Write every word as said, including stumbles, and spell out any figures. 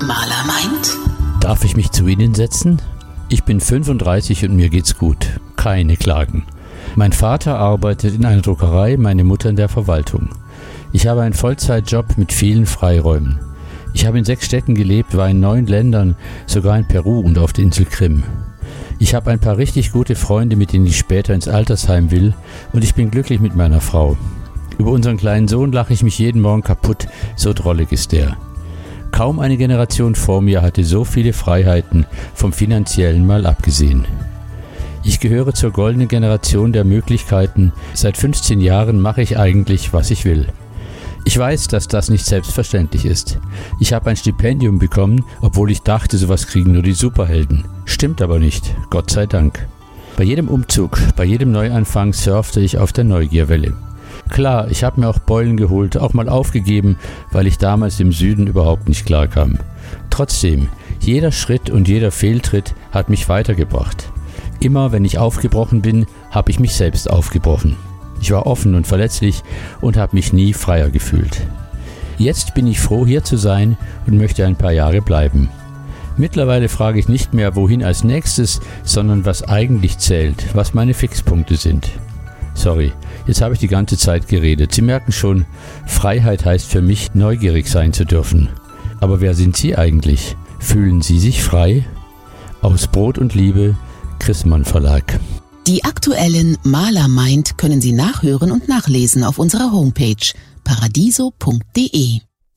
Maler meint. Darf ich mich zu Ihnen setzen? Ich bin fünfunddreißig und mir geht's gut. Keine Klagen. Mein Vater arbeitet in einer Druckerei, meine Mutter in der Verwaltung. Ich habe einen Vollzeitjob mit vielen Freiräumen. Ich habe in sechs Städten gelebt, war in neun Ländern, sogar in Peru und auf der Insel Krim. Ich habe ein paar richtig gute Freunde, mit denen ich später ins Altersheim will, und ich bin glücklich mit meiner Frau. Über unseren kleinen Sohn lache ich mich jeden Morgen kaputt, so drollig ist der. Kaum eine Generation vor mir hatte so viele Freiheiten, vom Finanziellen mal abgesehen. Ich gehöre zur goldenen Generation der Möglichkeiten. Seit fünfzehn Jahren mache ich eigentlich, was ich will. Ich weiß, dass das nicht selbstverständlich ist. Ich habe ein Stipendium bekommen, obwohl ich dachte, sowas kriegen nur die Superhelden. Stimmt aber nicht, Gott sei Dank. Bei jedem Umzug, bei jedem Neuanfang surfte ich auf der Neugierwelle. Klar, ich habe mir auch Beulen geholt, auch mal aufgegeben, weil ich damals im Süden überhaupt nicht klarkam. Trotzdem, jeder Schritt und jeder Fehltritt hat mich weitergebracht. Immer wenn ich aufgebrochen bin, habe ich mich selbst aufgebrochen. Ich war offen und verletzlich und habe mich nie freier gefühlt. Jetzt bin ich froh, hier zu sein und möchte ein paar Jahre bleiben. Mittlerweile frage ich nicht mehr, wohin als nächstes, sondern was eigentlich zählt, was meine Fixpunkte sind. Sorry, jetzt habe ich die ganze Zeit geredet. Sie merken schon, Freiheit heißt für mich, neugierig sein zu dürfen. Aber wer sind Sie eigentlich? Fühlen Sie sich frei? Aus Brot und Liebe, Chrismann Verlag. Die aktuellen Maler meint können Sie nachhören und nachlesen auf unserer Homepage paradiso punkt de.